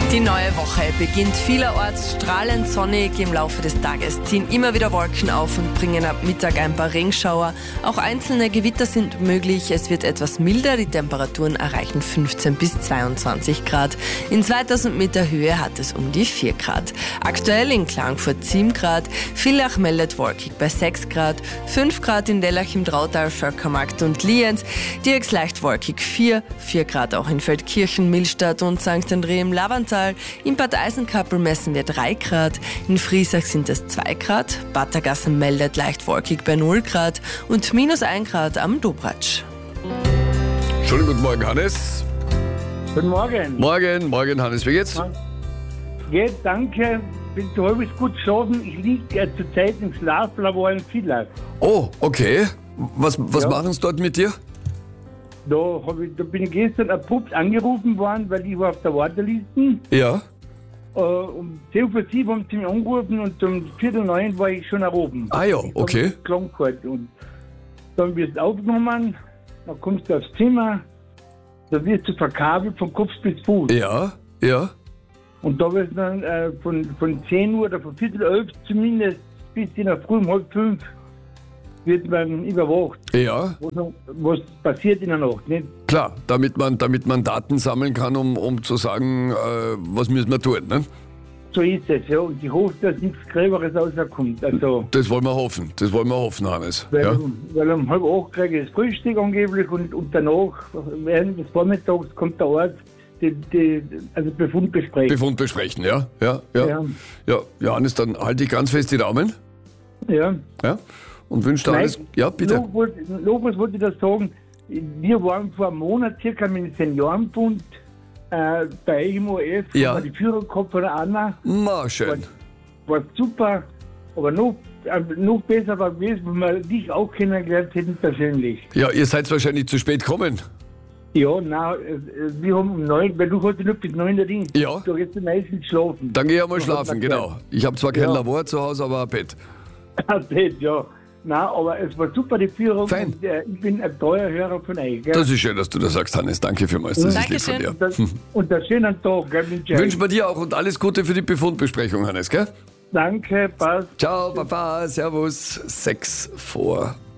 Die neue Woche beginnt vielerorts strahlend sonnig. Im Laufe des Tages ziehen immer wieder Wolken auf und bringen ab Mittag ein paar Regschauer. Auch einzelne Gewitter sind möglich. Es wird etwas milder. Die Temperaturen erreichen 15 bis 22 Grad. In 2000 Meter Höhe hat es um die 4 Grad. Aktuell in Klagenfurt 7 Grad. Villach meldet wolkig bei 6 Grad. 5 Grad in Dellach im Drautal, Völkermarkt und Lienz. Dirks leicht wolkig 4 Grad auch in Feldkirchen, Millstatt und St. André im Lavantal. In Bad Eisenkappel messen wir 3 Grad, in Friesach sind es 2 Grad, Battergassen meldet leicht wolkig bei 0 Grad und minus 1 Grad am Dobratsch. Schönen guten Morgen, Hannes. Guten Morgen. Morgen, Hannes. Wie geht's? Geht, danke. Bin zu halbwegs gut geschlafen. Ich liege zurzeit im Schlaflabor in Villach. Oh, okay. Was machen sie dort mit dir? Da bin ich gestern abrupt angerufen worden, weil ich war auf der Warteliste. Ja. Um 10:07 haben sie mich angerufen und um 8:45 war ich schon oben. Ah ja, okay. Klagenfurt. Und dann wirst du aufgenommen, dann kommst du aufs Zimmer, da wirst du verkabelt von Kopf bis Fuß. Ja. Und da wirst du dann von 10 Uhr oder von 11:15 zumindest bis in der Früh um 4:30 wird man überwacht. Ja. Was passiert in der Nacht, nicht? Klar, damit man Daten sammeln kann, um zu sagen, was müssen wir tun, ne? So ist es, ja. Und ich hoffe, dass nichts Gräberes rauskommt. Also, Das wollen wir hoffen, Hannes. weil, Ja. weil um 7:30 kriege ich das Frühstück angeblich und danach, während des Vormittags, kommt der Arzt also Befund besprechen. Befund besprechen, ja. Ja, Hannes, dann halte ich ganz fest die Daumen. Ja. Ja. Und wünsche dir alles. Ja, bitte. Noch was wollte ich da sagen. Wir waren vor einem Monat circa mit dem Seniorenbund bei EMOF, Ja. haben wir die Führung gehabt von der Anna. Schön. War super, aber noch besser war gewesen, wenn wir dich auch kennengelernt hätten persönlich. Ja, ihr seid wahrscheinlich zu spät gekommen. Ja, nein, wir haben um 9, weil du hast nur bis 9 Uhr Dienst. Ja. Du hast meistens schlafen. Dann geh ich mal schlafen, genau. Ich habe zwar kein Labor zu Hause, aber ein Bett. Ja. Nein, aber es war super, die Führung. Fein. Und, ich bin ein treuer Hörer von euch. Gell? Das ist schön, dass du das sagst, Hannes. Danke vielmals. Das ist lieb von dir. Und einen schönen Tag. Gell, wünsche ich euch. Wünschen wir dir auch und alles Gute für die Befundbesprechung, Hannes, gell? Danke, passt. Ciao, Papa, Servus. 6 vor